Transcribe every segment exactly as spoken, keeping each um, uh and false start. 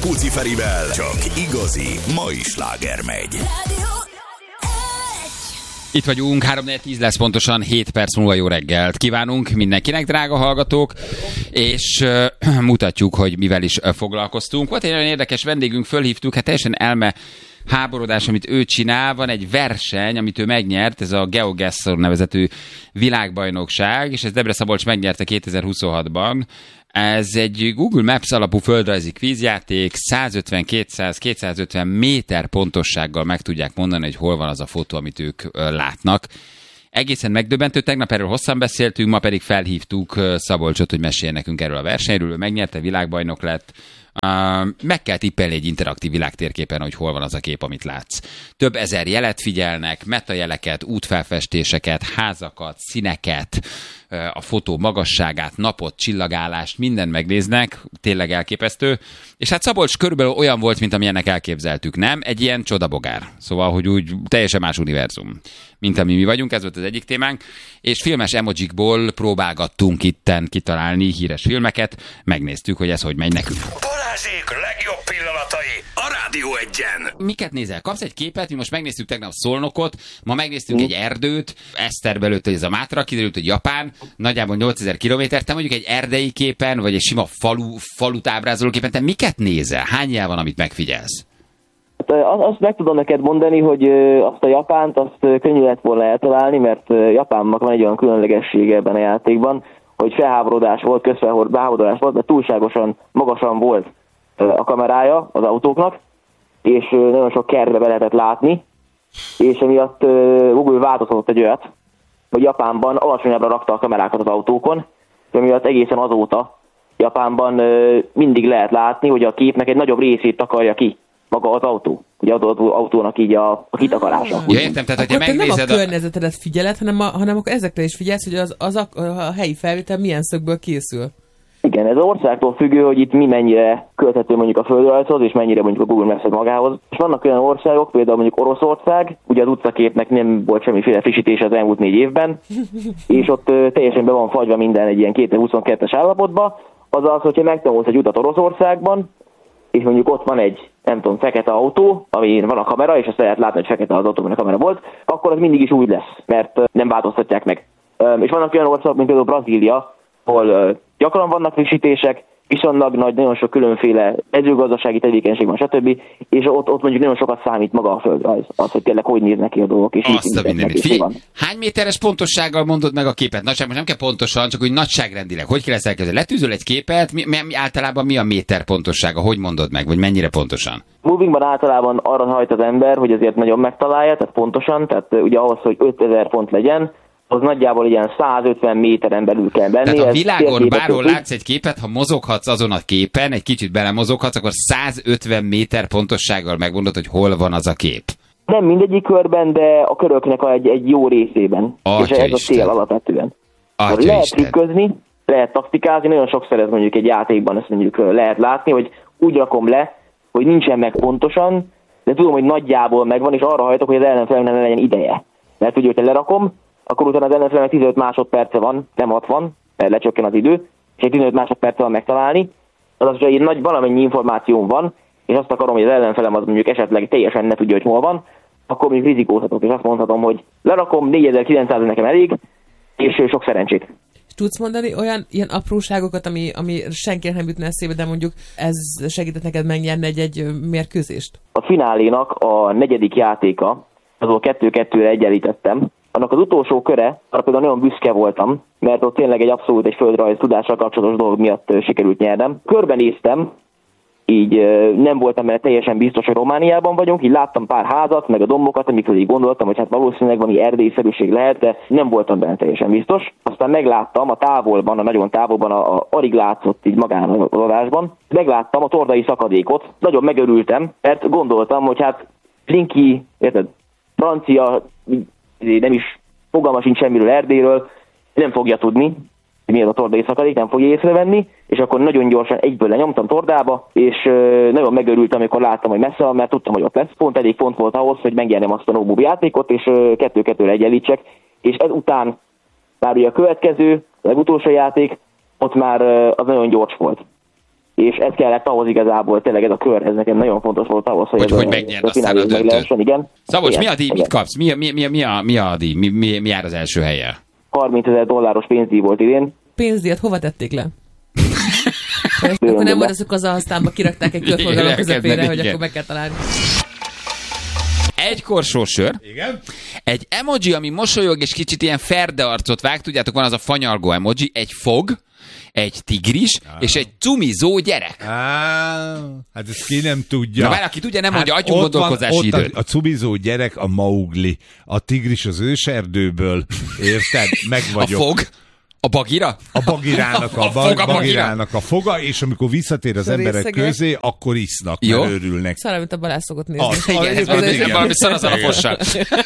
Puci Ferivel csak igazi mai sláger megy. Itt vagyunk, három négy tíz lesz pontosan, hét perc múlva jó reggelt kívánunk mindenkinek, drága hallgatók, és uh, mutatjuk, hogy mivel is uh, foglalkoztunk. Volt egy nagyon érdekes vendégünk, fölhívtuk, hát teljesen elme háborodás, amit ő csinál, van egy verseny, amit ő megnyert, ez a GeoGuessr nevezetű világbajnokság, és ez Debre-Szabolcs megnyerte kétezer-huszonhatban. Ez egy Google Maps alapú földrajzi kvízjáték, százötven, kétszáz, kétszázötven méter pontossággal meg tudják mondani, hogy hol van az a fotó, amit ők látnak. Egészen megdöbbentő, tegnap erről hosszan beszéltünk, ma pedig felhívtuk Szabolcsot, hogy meséljen nekünk erről a versenyről, ő megnyerte, világbajnok lett. Uh, meg kell tippelni egy interaktív világtérképen, hogy hol van az a kép, amit látsz. Több ezer jelet figyelnek, metajeleket, útfelfestéseket, házakat, színeket, uh, a fotó magasságát, napot, csillagálást, mindent megnéznek, tényleg elképesztő. És hát Szabolcs körülbelül olyan volt, mint amilyennek elképzeltük, nem? Egy ilyen csodabogár. Szóval, hogy úgy teljesen más univerzum, mint ami mi vagyunk, ez volt az egyik témánk. És filmes emojikból próbálgattunk itten kitalálni híres filmeket, megnéztük, hogy ez hogy megy nekünk. Balázsék legjobb pillanatai a Rádió Egyen. Miket nézel? Kapsz egy képet, mi most megnéztük tegnap Szolnokot, ma megnéztünk mm. egy erdőt, Eszter belőtt, hogy ez a Mátra, kiderült, hogy Japán, nagyjából nyolcezer kilométer, te mondjuk egy erdei képen, vagy egy sima falu, falut ábrázoló képen, te miket nézel? Hány jel van, amit megfigyelsz? Hát, azt meg tudom neked mondani, hogy azt a Japánt, azt könnyű lett volna eltalálni, mert Japánnak van egy olyan különlegessége ebben a játékban, hogy felháborodás volt, közfelháborodás volt, mert túlságosan magasan volt a kamerája az autóknak, és nagyon sok kertbe be lehetett látni, és emiatt Google változtatott egy olyat, hogy Japánban alacsonyabbra rakta a kamerákat az autókon, és emiatt egészen azóta Japánban mindig lehet látni, hogy a képnek egy nagyobb részét takarja ki maga az autó. Ugye az autónak így a, a kitakarása. Ja, értem, tehát hogyha megnézed... nem a környezetedet figyeled, hanem, a, hanem akkor ezekre is figyelsz, hogy az, az a, a helyi felvétel milyen szögből készül. Igen, ez az országtól függő, hogy itt mi mennyire költhető mondjuk a földrajzhoz, és mennyire mondjuk a Google Maps magához. És vannak olyan országok, például mondjuk Oroszország, ugye az utcaképnek nem volt semmiféle frissítés az elmúlt négy évben, és ott ö, teljesen be van fagyva minden egy ilyen kétezer-huszonkettes állapotba, azaz, hogyha megtanulsz egy utat Oroszországban, és mondjuk ott van egy, nem tudom, fekete autó, amin van a kamera, és azt lehet látni, hogy fekete az autó, amin a kamera volt, akkor az mindig is úgy lesz, mert nem változtatják meg. És vannak olyan országok, mint például Brazília, ahol gyakran vannak frissítések, viszonylag nagy, nagyon sok különféle mezőgazdasági tevékenység van, stb. És ott, ott mondjuk nagyon sokat számít maga a földrajz, az, hogy tényleg hogy néznek ki a dolgok. És azt a mindenit. Figyelj, hány méteres pontossággal mondod meg a képet? Nagyság, most nem kell pontosan, csak úgy nagyságrendileg. Hogy kell ezt elkezdeni? Letűzöl egy képet, mi, mi, általában mi a méter pontossága? Hogy mondod meg, vagy mennyire pontosan? Movingban általában arra hajt az ember, hogy azért nagyon megtalálja, tehát pontosan, tehát ugye ahhoz, hogy ötezer pont legyen, az nagyjából ilyen százötven méteren belül kell benni. Tehát a világon bárhol látsz egy képet, ha mozoghatsz azon a képen, egy kicsit belemozoghatsz, akkor százötven méter pontossággal megmondod, hogy hol van az a kép. Nem mindegyik körben, de a köröknek egy, egy jó részében. Atya és ez Isten. a cél alapvetően. Atya lehet Isten. trükközni, lehet taktikázni, nagyon sokszor ez mondjuk egy játékban ezt mondjuk lehet látni, hogy úgy rakom le, hogy nincsen meg pontosan, de tudom, hogy nagyjából megvan, és arra hajtok, hogy az ellenfelemnek ne legyen ideje. Mert ugye, hogyha lerakom, akkor utána az ellenfelemnek tizenöt másodperce van, nem hatvan, mert lecsökken az idő, és egy tizenöt másodperce van megtalálni. Azaz, hogyha egy nagy valamennyi információm van, és azt akarom, hogy az ellenfelem az mondjuk esetleg teljesen ne tudja, hogy hol van, akkor mondjuk rizikózhatok, és azt mondhatom, hogy lerakom, négyezer-kilencszáz nekem elég, és sok szerencsét. Tudsz mondani olyan ilyen apróságokat, ami, ami senkinek nem jutna eszébe, de mondjuk ez segített neked megnyerni egy-egy mérkőzést? A finálénak a negyedik játéka, azon kettő-kettőre egyenlítettem. Annak az utolsó köre, arra például nagyon büszke voltam, mert ott tényleg egy abszolút egy földrajz tudással kapcsolatos dolog miatt sikerült nyernem. Körbenéztem, így nem voltam benne teljesen biztos, hogy Romániában vagyunk, így láttam pár házat, meg a dombokat, amikről így gondoltam, hogy hát valószínűleg valami erdélyszerűség lehet, de nem voltam benne teljesen biztos. Aztán megláttam a távolban, a nagyon távolban, a, a alig látszott így magán az adásban, megláttam a tordai szakadékot, nagyon megörültem, mert gondoltam, hogy hát Blinky, érted, francia, nem is fogalma sincs semmiről Erdélyről, nem fogja tudni, hogy mi az a tordai szakadék, nem fogja észrevenni, és akkor nagyon gyorsan egyből lenyomtam tordába, és euh, nagyon megörültem, amikor láttam, hogy messze van, mert tudtam, hogy ott lesz. Pont elég pont volt ahhoz, hogy megnyernem azt a no-move játékot, és euh, kettő-kettőre egyenlítsek, és ezután már ugye a következő, a legutolsó játék, ott már euh, az nagyon gyors volt. és ez kellett ahhoz igazából, tényleg ez a kör, ez nekem nagyon fontos volt ahhoz, hogy, hogy, ez hogy a, megnyerd a aztán a meg lehessen, igen. Szabolcs, igen, mi a díj, igen. mit kapsz? Mi, mi, mi, mi, a, mi a díj? Mi, mi, mi jár az első helyen? harmincezer dolláros pénzdíj volt idén. Pénzdíjat hova tették le? Akkor nem volt azok az aztánba kirakták egy körforgalom közepére, hogy akkor meg kell találni. Egy korsó sör. Igen. Egy emoji, ami mosolyog és kicsit ilyen ferde arcot vág, tudjátok, van az a fanyalgó emoji, egy fog, egy tigris, ah. és egy cumizó gyerek. Á, hát ezt ki nem tudja. Na bár, aki tudja, nem mondja, hát adjunk gondolkozási időt. A, a cumizó gyerek a Maugli, a tigris az őserdőből, érted? Meg vagyok. A fog? A bagira? A bagirának a, a, fog, a, bagirának a foga, és amikor visszatér az emberek közé, akkor isznak, jó? Mert örülnek. Szar, amit a Balázs szokott nézni. Az, igen, ez van, igen, valami szar az alapossal.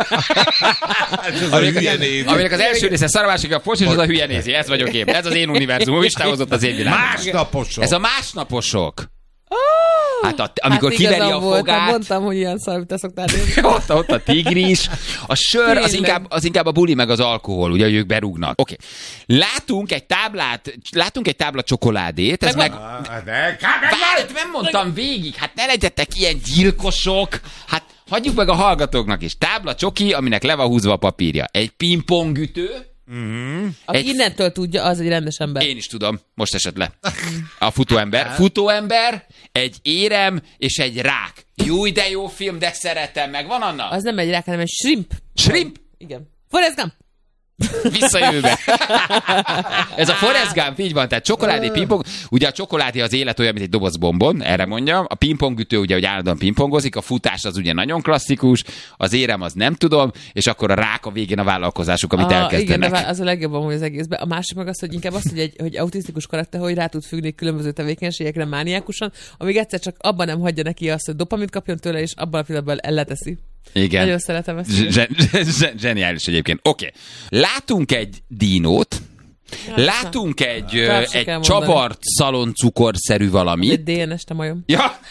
Aminek az első része szar, a másik a fos, és az a hülye nézi. Ez vagyok én. Ez az én univerzum. Istáhozott az én világom. Másnaposok. Ez a másnaposok. Hát a, amikor hát kiveri a volt, fogát... mondtam, hogy ilyen szar, amit te szoktál nézni. ott, ott a tigris. A sör az inkább, az inkább a buli meg az alkohol, ugye, hogy ők berúgnak. Oké. Okay. Látunk egy táblát, látunk egy tábla csokoládét, ez meg... Várj, nem mondtam végig, hát ne legyetek ilyen gyilkosok, hát hagyjuk meg a hallgatóknak is. Tábla csoki, aminek le van húzva a papírja. Egy pingpongütő. Mm-hmm. Aki egy... innentől tudja, az egy rendes ember. Én is tudom, most esett le. A futóember. Futóember, egy érem és egy rák. Jó, de jó film, de szeretem meg. Van Anna? Az nem egy rák, hanem egy shrimp. Shrimp? Igen. Forrest Gump. Visszajövőbe. Ez a Forrest Gump, így van, tehát csokoládé, pingpong. Ugye a csokoládé az élet olyan, mint egy doboz bombon, erre mondjam. A pingpongütő ugye, hogy állandóan pingpongozik, a futás az ugye nagyon klasszikus, az érem az nem tudom, és akkor a rák a végén a vállalkozásuk, amit a, elkezdenek. Igen, az a legjobb amúgy az egészben. A másik meg az, hogy inkább az, hogy egy hogy autisztikus karakter, hogy rá tud függni különböző tevékenységekre mániákusan, amíg egyszer csak abban nem hagyja neki azt, hogy dopamint kapjon tőle, és abban a pillanatban elleteszi. Igen. Nagyon szeretem ezt. Zseniális egyébként. Oké. Okay. Látunk egy dinót, látunk egy, egy csavart szaloncukorszerű valamit. Egy dé en es, te majom. Ja.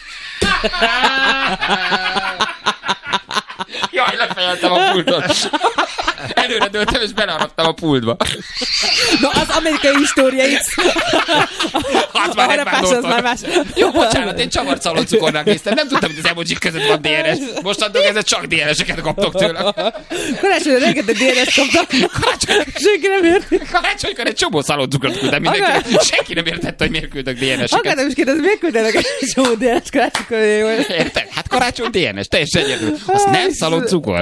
Jaj, lefejeltem a pultot. Előre dőltem, és beleharaptam a pultba. Na, az amerikai história X. Az már nem már az már más. Jó, bocsánat, én csavart szaloncukornak néztem. Nem tudtam, hogy az emojik között van dé en es. Mostantól kezdve csak dé en es-eket kaptok tőle. Karácsonyra rengeteg dé en es kaptak. Senki nem érti. Karácsonykor egy csomó szaloncukrot küldtem mindenki. Senki nem értette, hogy miért küldök dé en es-eket. Akartam is kérdezni, miért küldenek egy csomó dé en es karácsonykor? Érted? Hát karácsony dé en es, teljesen egyedül. Azt nem szaloncukor.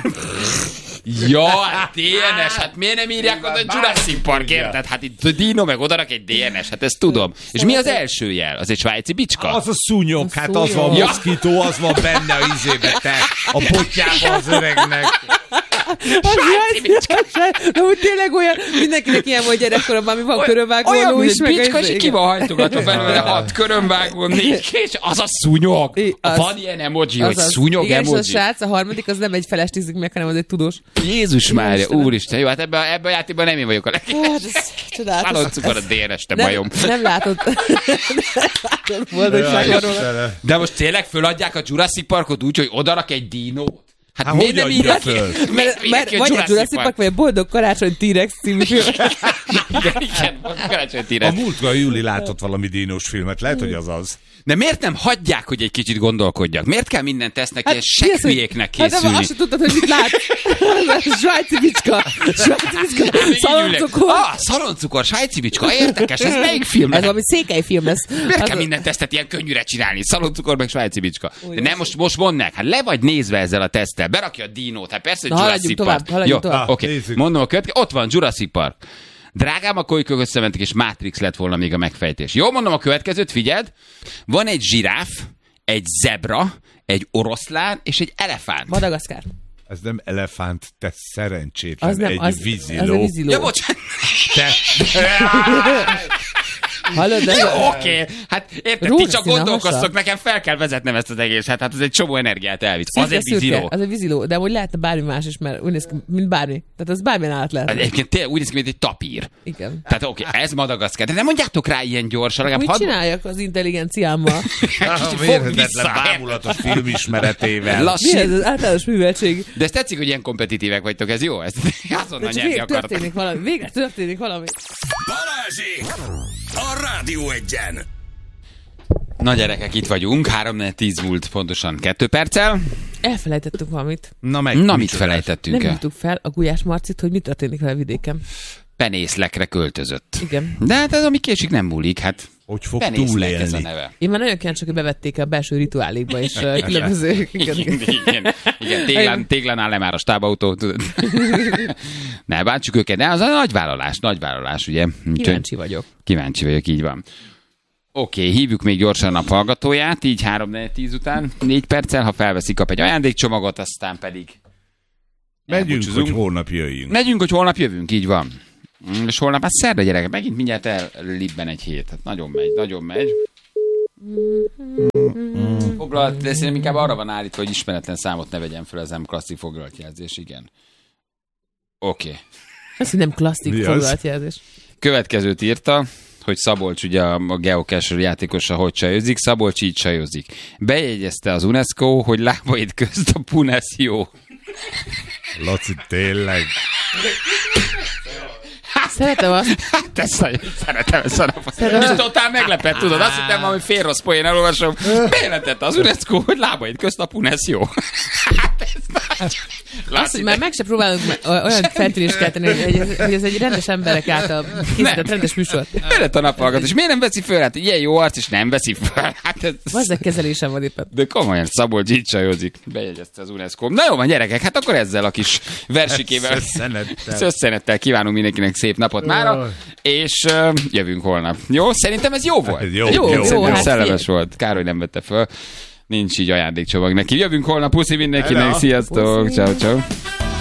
Jaj, dé en es, hát miért nem írják oda, hogy Jurassic Park, érted? Hát itt a Dino meg odarak egy dé en es, hát ezt tudom. És mi az első jel? Az egy svájci bicska? Az a szúnyog, hát az van, a moszkító, az van benne a izébe, te, a potyában az öregnek. Svájci bicska. De úgy tényleg olyan, mindenkinek ilyen volt gyerekkoromban, ami van körömvágó is. Olyan, bicska, és ki van hajtogatva belőle hat körömvágó, négy, és az a szúnyog. Van ilyen emoji, hogy szúnyog emoji. Igen, és a srác, a harmadik, az nem egy feles tízik meg, hanem az egy tudós. Jézus Mária, úristen, jó, hát ebben ebbe a játékban nem én vagyok a legjobb. Szaloncukor a dé en es, te majom. Nem látod. De most tényleg föladják a Jurassic Parkot úgy, hogy odarak egy dinót? Hát, hát miért nem írja föl? Mert, mert vagy a Jurassic Park, vagy a Boldog Karácsony T-Rex című film. Igen, igen, Karácsony T-Rex. A múltkor Júli látott valami dínos filmet, lehet, hogy az az. De miért nem hagyják, hogy egy kicsit gondolkodjak? Miért kell minden tesznek hát, ilyen sekhülyéknek készülni? Hát de azt sem tudtad, hogy mit látsz. Svájci bicska. Svájci bicska. Szaloncukor. Ah, szaloncukor, svájci bicska. Érdekes, ez melyik film? Ez valami székely film lesz. Miért kell minden tesztet ilyen könnyűre csinálni? Szaloncukor meg svájci bicska. De nem, most, most mondd meg. Hát le vagy nézve ezzel a teszttel. Berakja a dinót. Hát persze, hogy Jurassic Park. Haladjunk tovább. Oké, mondom a következő. Ott van Jurassic Park. Drágám, a kolykök összementek, és Matrix lett volna még a megfejtés. Jó, mondom a következőt, figyeld. Van egy zsiráf, egy zebra, egy oroszlán, és egy elefánt. Madagaszkár. Ez nem elefánt, te szerencsétlen, az nem, egy az, víziló. Az a víziló. Ja, bocsánat. Te... Hallod, de... Jó, oké. Okay. Hát érted, ti csak gondolkoztok, nekem fel kell vezetnem ezt az egészet. Hát az egy csomó energiát elvisz. Az egy víziló. Az egy víziló, de amúgy lehetne bármi más is, mert úgy néz ki, mint bármi. Tehát az bármilyen állat lehet. Egyébként tényleg úgy néz ki, mint egy tapír. Igen. Tehát oké, okay, ez Madagaszkár. De nem mondjátok rá ilyen gyorsan. Mit had... csináljak az intelligenciámmal? Mérhetetlen bámulatos filmismeretével. Mi ez az általános műveltség? De ezt tetszik, hogy ilyen kompetitívek vagytok, ez jó? Ezt azonnal nyerni akartok. Történik valami. Végre történik valami. Balázsék! A Rádió Egyen! Na gyerekek, itt vagyunk, három tíz múlt pontosan kettő perccel. Elfelejtettünk valamit. Na, meg, Na mit felejtettünk Nem el? hívtuk fel a Gulyás Marcit, hogy mi történik vele vidéken. Penészlekre költözött. Igen. De hát ez ami késik nem múlik, hát Hogy fog Penészlek ez a túlélni? neve. Én már nagyon kíváncsi, hogy bevették a belső rituálékba is uh, különböző... Igen, igen, igen, igen téglán, téglán áll le már a stábautó. tudod. Ne bántsuk őket, de az a nagy vállalás, nagy vállalás, ugye? Kíváncsi vagyok. Kíváncsi vagyok, így van. Oké, okay, hívjuk még gyorsan a hallgatóját, így három tíz után, négy perccel, ha felveszik, kap egy ajándékcsomagot, aztán pedig Megyünk, elbúcsúzunk. hogy holnap jöjjünk. Megyünk, hogy holnap jövünk, így van. És holnap, hát szerda gyerek, megint mindjárt ellibben egy hét. Hát nagyon megy, nagyon megy. Foglalt, de szerintem inkább arra van állítva, hogy ismeretlen számot ne vegyen fel az M klasszik foglalatjelzés, igen. Oké. Okay. Ez, hogy nem klasszik Mi az? foglalatjelzés. Következőt írta, hogy Szabolcs, ugye a geocache játékosa, hogy csajozik, Szabolcs így csajozik. Bejegyezte az UNESCO, hogy lábaid közt a punes jó. Laci, tényleg. Szeretem azt. Hát ezt nagyon szeretem ezt a napot. És totál meglepett, tudod, azt hittem, hogy fél rossz poén elolvasom. Bejelentette az UNESCO, hogy lábaid közt a punes jó. Hát ez nagy. Azt, hogy már meg se próbálunk olyan feltűnést kelteni, hogy, hogy, hogy ez egy rendes emberek által készített rendes műsor. Ölet a naphallgat, és miért nem veszi föl? Hát ilyen jó arc, és nem veszi föl. Hát ez... Vazdeg kezelésem van éppen. De komolyan, Szabolcs így csajozik. Bejegyezte az UNESCO. Na jó van, gyerekek, hát akkor ezzel a kis versikével, Szösszenettel. szösszenettel kívánunk mindenkinek szép napot mára, és uh, jövünk holnap. Jó? Szerintem ez jó volt. Jó, Jó, jó. jó, hát Szellemes volt. Károly nem vette föl. Nincs így ajándékcsomag neki. Jövünk holnap. Puszi mindenkinek. Hello. Sziasztok. Puszi. Ciao, ciao.